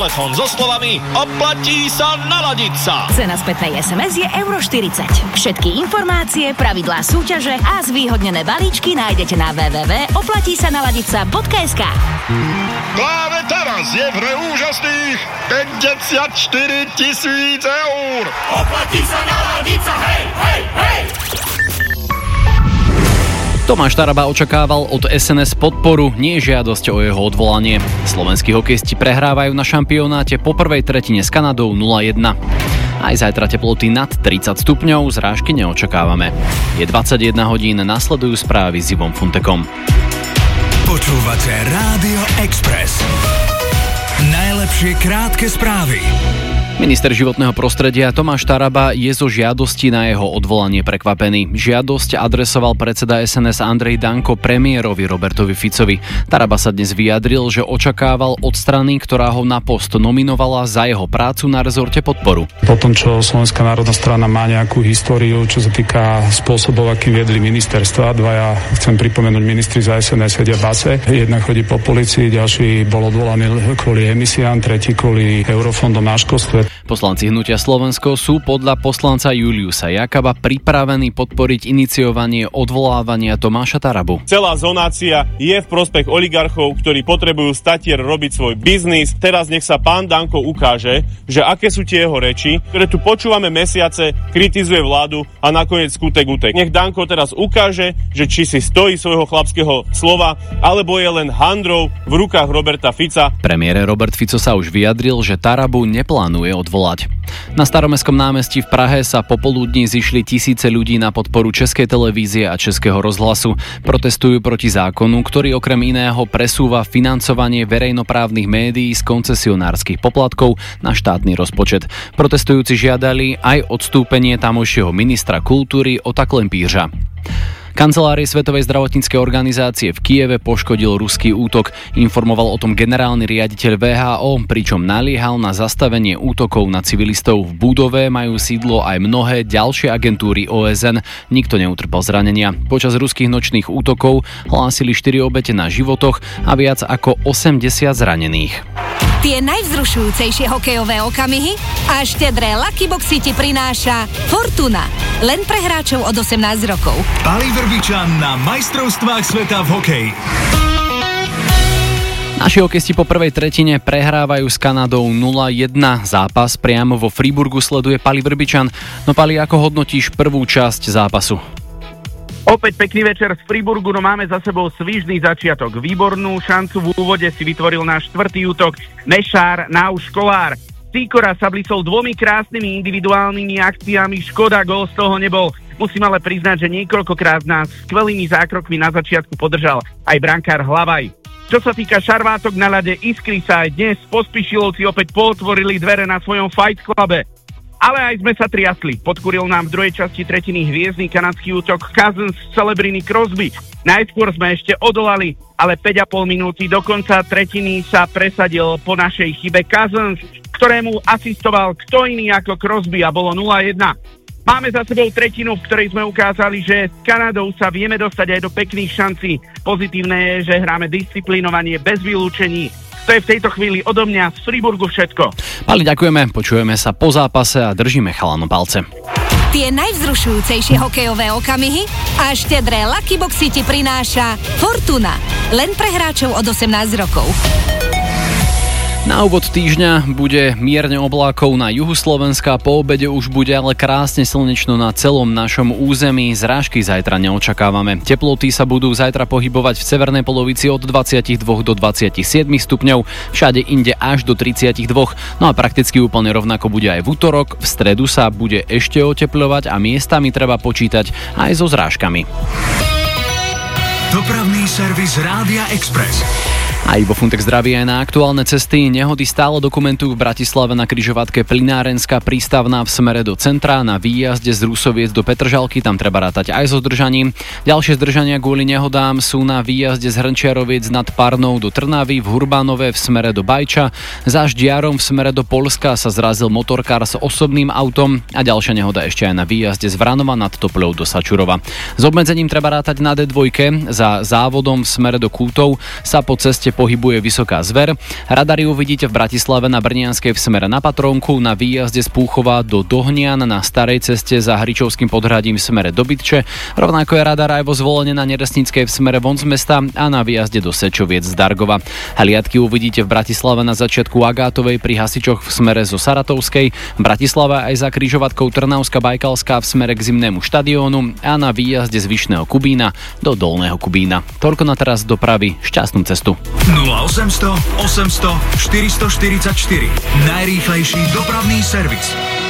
telefón so slovami oplatí sa naladiť sa. Cena spätnej SMS je €40. Všetky informácie, pravidlá súťaže a zvýhodnené balíčky nájdete na www.oplatísanaladica.sk. Práve teraz je v hre úžasných 54 000 eur. Oplatí sa naladiť sa, hej, hej, hej! Tomáš Taraba očakával od SNS podporu, nie žiadosť o jeho odvolanie. Slovenskí hokejisti prehrávajú na šampionáte po prvej tretine s Kanadou 0-1. Aj zajtra teploty nad 30 stupňov, zrážky neočakávame. Je 21 hodín, nasledujú správy s Ivom Funtekom. Počúvate Rádio Express. Najlepšie krátke správy. Minister životného prostredia Tomáš Taraba je zo žiadosti na jeho odvolanie prekvapený. Žiadosť adresoval predseda SNS Andrej Danko premiérovi Robertovi Ficovi. Taraba sa dnes vyjadril, že očakával od strany, ktorá ho na post nominovala, za jeho prácu na rezorte podporu. Po tom, čo Slovenská národná strana má nejakú históriu, čo sa týka spôsobov, akým viedli ministerstva, dvaja, chcem pripomenúť, ministri za SNS sedia v base. Jedna chodí po polícii, ďalší bol odvolaný kvôli emisiám, tretí kvôli eurofondom na školstve. Poslanci Hnutia Slovensko sú podľa poslanca Juliusa Jakaba pripravení podporiť iniciovanie odvolávania Tomáša Tarabu. Celá zonácia je v prospech oligarchov, ktorí potrebujú statier robiť svoj biznis. Teraz nech sa pán Danko ukáže, že aké sú tie jeho reči, ktoré tu počúvame mesiace, kritizuje vládu a nakoniec skutek utek. Nech Danko teraz ukáže, že či si stojí svojho chlapského slova, alebo je len handrou v rukách Roberta Fica. Premiér Robert Fico sa už vyjadril, že Tarabu neplánuje odvolať. Na Staromestskom námestí v Prahe sa popoludní zišli tisíce ľudí na podporu Českej televízie a Českého rozhlasu. Protestujú proti zákonu, ktorý okrem iného presúva financovanie verejnoprávnych médií z koncesionárskych poplatkov na štátny rozpočet. Protestujúci žiadali aj odstúpenie tamojšieho ministra kultúry Ota Klempířa. Kancelárie Svetovej zdravotníckej organizácie v Kyjeve poškodil ruský útok. Informoval o tom generálny riaditeľ VHO, pričom naliehal na zastavenie útokov na civilistov. V budove majú sídlo aj mnohé ďalšie agentúry OSN. Nikto neutrpel zranenia. Počas ruských nočných útokov hlásili 4 obete na životoch a viac ako 80 zranených. Tie najvzrušujúcejšie hokejové okamihy a štedré Lucky Boxy ti prináša Fortuna. Len pre hráčov od 18 rokov. Pali Vrbičan na majstrovstvách sveta v hokeji. Naši hokejisti po prvej tretine prehrávajú s Kanadou 0-1. Zápas priamo vo Freiburgu sleduje Pali Vrbičan. No Pali, ako hodnotíš prvú časť zápasu? Opäť pekný večer z Freiburgu, no máme za sebou svižný začiatok. Výbornú šancu v úvode si vytvoril náš štvrtý útok Mešár Náuš Kolár. Sýkora sa blisol 2 krásnymi individuálnymi akciami, škoda, gól z toho nebol. Musím ale priznať, že niekoľkokrát nás skvelými zákrokmi na začiatku podržal aj brankár Hlavaj. Čo sa týka šarvátok na ľade, Iskry sa aj dnes Pospíšilovci opäť potvorili dvere na svojom Fight Clube. Ale aj sme sa triasli. Podkuril nám v druhej časti tretiny hviezdny kanadský útok Cousins Celebriny Crosby. Najskôr sme ešte odolali, ale 5,5 minúty do konca tretiny sa presadil po našej chybe Cousins, ktorému asistoval kto iný ako Crosby a bolo 0-1. Máme za sebou tretinu, v ktorej sme ukázali, že s Kanadou sa vieme dostať aj do pekných šancí. Pozitívne je, že hráme disciplinovanie bez vylúčení. To je v tejto chvíli odo mňa z Freiburgu všetko. Pali, ďakujeme, počujeme sa po zápase a držíme chalanom palce. Tie najvzrušujúcejšie hokejové okamihy a štedré Lucky Boxy ti prináša Fortuna. Len pre hráčov od 18 rokov. Na úvod týždňa bude mierne oblákov na juhu Slovenska, po obede už bude ale krásne slnečno na celom našom území. Zrážky zajtra neočakávame. Teploty sa budú zajtra pohybovať v severnej polovici od 22 do 27 stupňov, všade inde až do 32. No a prakticky úplne rovnako bude aj v utorok. V stredu sa bude ešte otepľovať a miestami treba počítať aj so zrážkami. Dopravný servis Rádia Express. A Ivo Funtek zdraví aj na aktuálne cesty. Nehody stále dokumentujú v Bratislave na križovatke Plynárenská prístavná v smere do centra, na výjazde z Rusoviec do Petržalky, tam treba rátať aj so zdržaním. Ďalšie zdržania kvôli nehodám sú na výjazde z Hrnčiaroviec nad Parnou do Trnavy, v Hurbánove v smere do Bajča, za Ždiarom v smere do Poľska sa zrazil motorkár s osobným autom a ďalšia nehoda ešte aj na výjazde z Vranova nad Topľou do Sačurova. S obmedzením treba rátať na D2, za závodom v smere do Kútov sa po ceste pohybuje vysoká zver. Radary uvidíte v Bratislave na Brnianskej v smere na Patrónku, na výjazde z Púchova do Dohnian, na starej ceste za Hričovským podhradím v smere do Bytče. Rovnako je radar aj vo Zvolene na Neresnickej v smere von z mesta a na výjazde do Sečoviec z Dargova. Hliadky uvidíte v Bratislave na začiatku Agátovej pri Hasičoch v smere zo Saratovskej, Bratislava aj za križovatkou Trnavská Bajkalská v smere k Zimnému štadiónu a na výjazde z Vyšného Kubína do Dolného Kubína. Toľko na teraz dopravy, šťastnú cestu. 0800 800 444. Najrýchlejší dopravný servis.